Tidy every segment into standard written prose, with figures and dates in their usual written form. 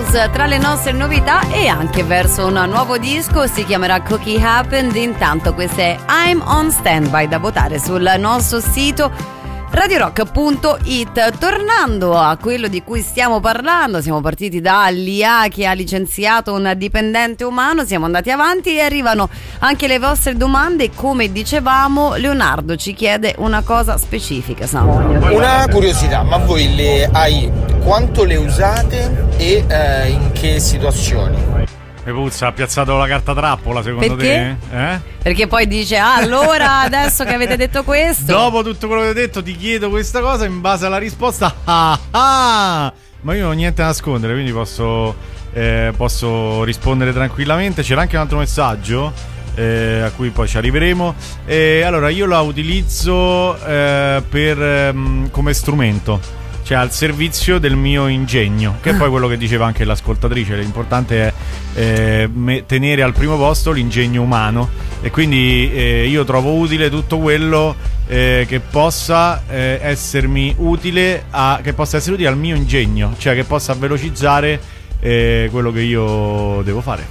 Records tra le nostre novità e anche verso un nuovo disco, si chiamerà Cookie Happened. Intanto questa è I'm on Standby, da votare sul nostro sito radiorock.it. Tornando a quello di cui stiamo parlando, siamo partiti dall'IA che ha licenziato un dipendente umano, siamo andati avanti e arrivano anche le vostre domande. Come dicevamo, Leonardo ci chiede una cosa specifica. Una curiosità, ma voi le AI quanto le usate e in che situazioni? E puzza, ha piazzato la carta trappola secondo Perché? te? Perché poi dice allora adesso che avete detto questo, dopo tutto quello che ho detto ti chiedo questa cosa in base alla risposta. Ma io non ho niente da nascondere, quindi posso rispondere tranquillamente. C'era anche un altro messaggio a cui poi ci arriveremo. Allora io la utilizzo come strumento, cioè al servizio del mio ingegno, che è poi quello che diceva anche l'ascoltatrice. L'importante è tenere al primo posto l'ingegno umano, e quindi io trovo utile tutto quello che possa essermi utile che possa essere utile al mio ingegno, cioè che possa velocizzare quello che io devo fare.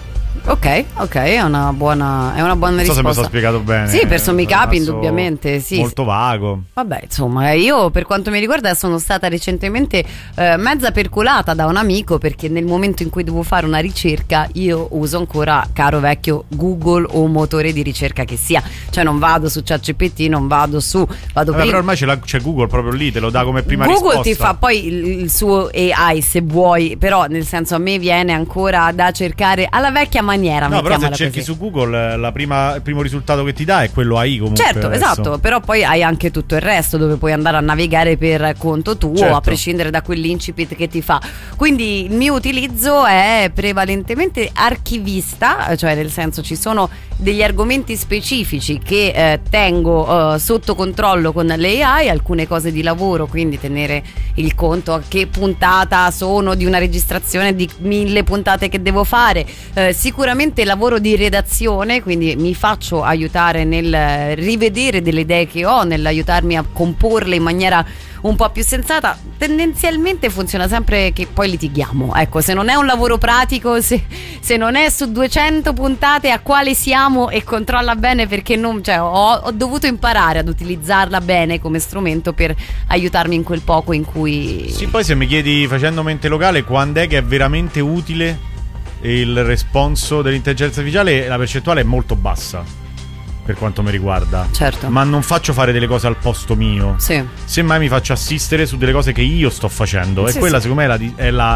Ok, è una buona risposta. Non so se mi sono spiegato bene. Sì, per sommi capi, indubbiamente, sì. Molto vago. Vabbè, insomma, io per quanto mi riguarda sono stata recentemente mezza percolata da un amico, perché nel momento in cui devo fare una ricerca io uso ancora, caro vecchio, Google o motore di ricerca che sia. Cioè non vado su ChatGPT, non vado prima. Però ormai c'è Google proprio lì, te lo dà come prima Google risposta. Ti fa poi il suo AI se vuoi, però nel senso a me viene ancora da cercare alla vecchia maniera. No, però se cerchi su Google il primo risultato che ti dà è quello AI comunque. Certo, adesso. esatto, però poi hai anche tutto il resto dove puoi andare a navigare per conto tuo, certo, a prescindere da quell'incipit che ti fa. Quindi il mio utilizzo è prevalentemente archivista, cioè nel senso ci sono degli argomenti specifici che tengo sotto controllo con le AI, alcune cose di lavoro, quindi tenere il conto a che puntata sono di una registrazione di 1000 puntate che devo fare, sicuramente lavoro di redazione, quindi mi faccio aiutare nel rivedere delle idee che ho, nell'aiutarmi a comporle in maniera un po' più sensata. Tendenzialmente funziona sempre che poi litighiamo, ecco, se non è un lavoro pratico, se non è su 200 puntate a quale siamo e controlla bene, perché non, cioè, ho dovuto imparare ad utilizzarla bene come strumento per aiutarmi in quel poco in cui... Sì, poi se mi chiedi facendo mente locale quando è che è veramente utile il responso dell'intelligenza artificiale, la percentuale è molto bassa per quanto mi riguarda. Certo. Ma non faccio fare delle cose al posto mio. Sì. Semmai mi faccio assistere su delle cose che io sto facendo. Sì, e quella sì, secondo me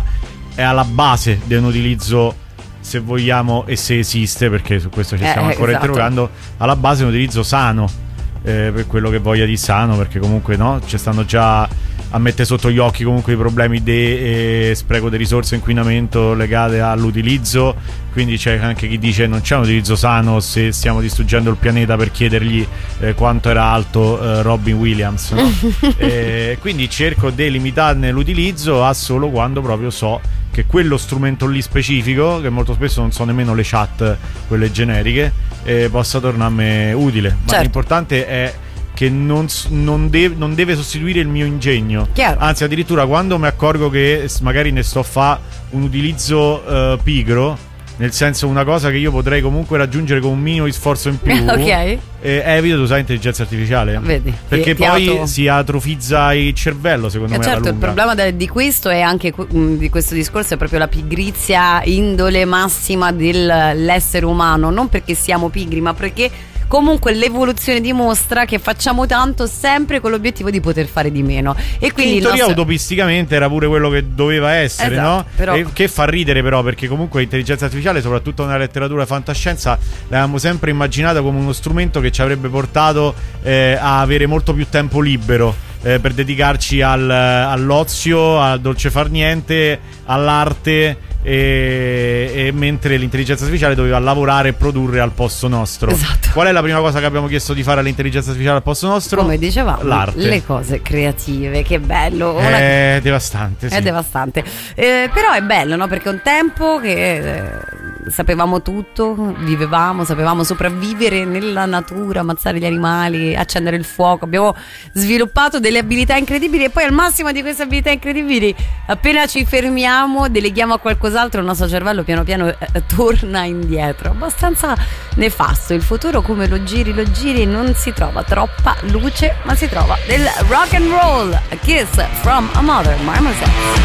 è alla base di un utilizzo, se vogliamo, e se esiste, perché su questo ci stiamo ancora interrogando, alla base è un utilizzo sano, per quello che voglia di sano, perché comunque no, ci stanno già a mettere sotto gli occhi comunque i problemi di spreco di risorse e inquinamento legate all'utilizzo. Quindi c'è anche chi dice non c'è un utilizzo sano se stiamo distruggendo il pianeta per chiedergli quanto era alto Robin Williams, no? Quindi cerco di limitarne l'utilizzo a solo quando proprio so che quello strumento lì specifico, che molto spesso non so nemmeno le chat, quelle generiche, possa tornarmi utile. Ma certo, l'importante è che non deve sostituire il mio ingegno. Chiaro. Anzi, addirittura quando mi accorgo che magari ne sto a fa un utilizzo pigro, nel senso una cosa che io potrei comunque raggiungere con un minimo di sforzo in più, ok, evito di usare intelligenza artificiale. Vedi, perché poi si atrofizza il cervello, secondo me. Certo, il problema di questo è anche di questo discorso è proprio la pigrizia, indole massima dell'essere umano, non perché siamo pigri, ma perché comunque l'evoluzione dimostra che facciamo tanto sempre con l'obiettivo di poter fare di meno. E quindi in teoria utopisticamente era pure quello che doveva essere, esatto, no? Però... E che fa ridere però, perché comunque l'intelligenza artificiale, soprattutto nella letteratura e fantascienza, l'avevamo sempre immaginata come uno strumento che ci avrebbe portato a avere molto più tempo libero, per dedicarci all'ozio, al dolce far niente, all'arte, e mentre l'intelligenza artificiale doveva lavorare e produrre al posto nostro. Esatto. Qual è la prima cosa che abbiamo chiesto di fare all'intelligenza artificiale al posto nostro? Come dicevamo, l'arte, le cose creative. Che bello. È devastante, sì. È devastante, però è bello, no? Perché è un tempo che sapevamo tutto, vivevamo, sapevamo sopravvivere nella natura, ammazzare gli animali, accendere il fuoco, abbiamo sviluppato delle abilità incredibili e poi al massimo di queste abilità incredibili, appena ci fermiamo, deleghiamo a qualcos'altro, il nostro cervello piano piano torna indietro. Abbastanza nefasto il futuro, come lo giri non si trova troppa luce, ma si trova del rock and roll. A Kiss from a Mother, Marmoset.